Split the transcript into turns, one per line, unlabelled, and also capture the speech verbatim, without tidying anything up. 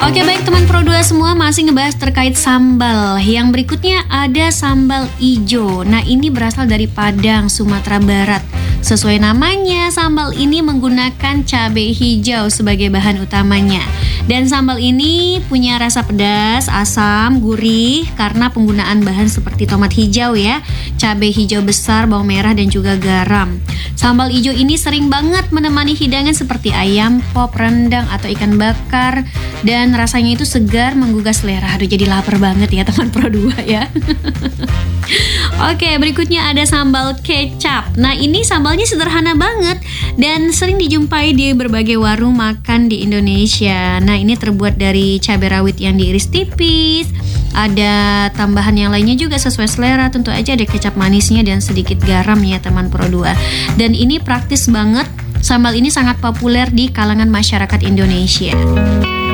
Oke baik teman Pro dua semua, masih ngebahas terkait sambal. Yang berikutnya ada sambal ijo. Nah ini berasal dari Padang, Sumatera Barat. Sesuai namanya, sambal ini menggunakan cabai hijau sebagai bahan utamanya. Dan sambal ini punya rasa pedas, asam, gurih karena penggunaan bahan seperti tomat hijau ya, cabai hijau besar, bawang merah dan juga garam. Sambal ijo ini sering banget menemani hidangan seperti ayam pop, rendang atau ikan bakar, dan rasanya itu segar menggugah selera. Aduh jadi lapar banget ya teman Pro dua ya. Oke, berikutnya ada sambal kecap. Nah ini sambalnya sederhana banget dan sering dijumpai di berbagai warung makan di Indonesia. Nah ini terbuat dari cabai rawit yang diiris tipis. Ada tambahan yang lainnya juga sesuai selera. Tentu aja ada kecap manisnya dan sedikit garam ya teman Pro dua. Dan ini praktis banget. Sambal ini sangat populer di kalangan masyarakat Indonesia.